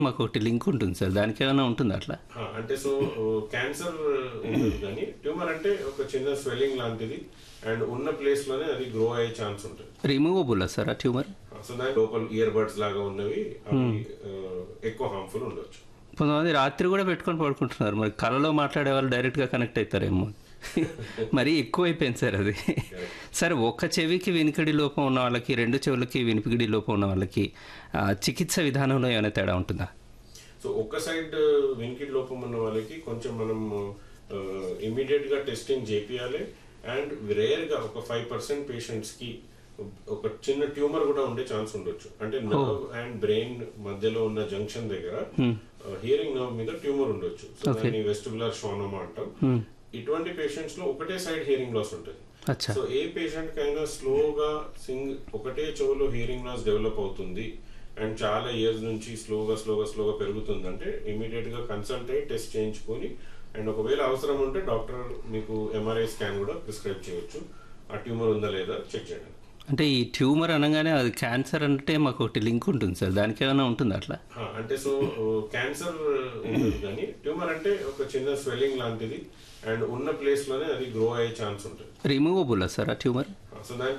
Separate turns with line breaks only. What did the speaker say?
మాకొకటి link ఉంటుంది sir. దానికేమైనా ఉంటుందా అట్లా?
అంటే క్యాన్సర్ ఉండదు కానీ ట్యూమర్ అంటే ఒక చిన్న స్వెల్లింగ్ లాంటిది అండ్ ఉన్న ప్లేస్ లోనే అది గ్రో అయ్యే ఛాన్స్ ఉంటుంది.
రిమూవబుల్ సార్ ఆ ట్యూమర్?
సో దాని లోపల ఇయర్ బడ్స్ లాగా ఉన్నవి అవి ఎక్కువ హార్మ్ఫుల్ ఉండొచ్చు.
కొంతమంది రాత్రి కూడా పెట్టుకొని పడుకుంటున్నారు. మరి కళలో మాట్లాడే వాళ్ళు డైరెక్ట్గా కనెక్ట్ అవుతారేమో. మరీ ఎక్కువైపోయింది సార్ అది. సరే, ఒక్క చెవికి వినికిడి లోపం ఉన్న వాళ్ళకి, రెండు చెవులకి వినికిడి లోపం ఉన్న వాళ్ళకి చికిత్స విధానంలో ఏమైనా తేడా ఉంటుందా?
సో ఒక్క సైడ్ వినికిడి లోపం ఉన్న వాళ్ళకి కొంచెం మనం ఇమీడియట్ గా టెస్టింగ్ చేపియాలి. అండ్ రేర్ గా ఒక 5% పేషెంట్స్ కి ఒక చిన్న ట్యూమర్ కూడా ఉండే ఛాన్స్ ఉండొచ్చు. అంటే నర్వ్ అండ్ బ్రెయిన్ మధ్యలో ఉన్న జంక్షన్ దగ్గర హియరింగ్ నర్వ్ మీద ట్యూమర్ ఉండొచ్చు. సో దాన్ని వెస్టిబులర్ షోనోమా అంటాం. ఇటువంటి పేషెంట్స్ లో ఒకటే సైడ్ హియరింగ్ లాస్ ఉంటుంది. సో ఏ పేషెంట్ కైనా స్లోగా ఒకటే చెవులో హియరింగ్ లాస్ డెవలప్ అవుతుంది అండ్ చాలా ఇయర్స్ నుంచి స్లోగా పెరుగుతుంది అంటే ఇమీడియట్ గా కన్సల్ట్ అయ్యి టెస్ట్ చేయించుకొని అండ్ ఒకవేళ అవసరం ఉంటే డాక్టర్ మీకు ఎంఆర్ఐ స్కాన్ కూడా ప్రిస్క్రైబ్ చేయొచ్చు, ఆ ట్యూమర్ ఉందా లేదా చెక్ చేయడానికి.
అంటే ఈ ట్యూమర్ అనగానే అది క్యాన్సర్ అంటే మాకు ఒకటి లింక్ ఉంటుంది సార్. దానికేమైనా ఉంటుందా అట్లా?
అంటే క్యాన్సర్ ఉండదు కానీ ట్యూమర్ అంటే ఒక చిన్న స్వెల్లింగ్ లాంటిది అండ్ ఉన్న ప్లేస్ లోనే అది గ్రో అయ్యే ఛాన్స్ ఉంటుంది.
రిమూవబుల్ సార్ ఆ ట్యూమర్?
సో దాని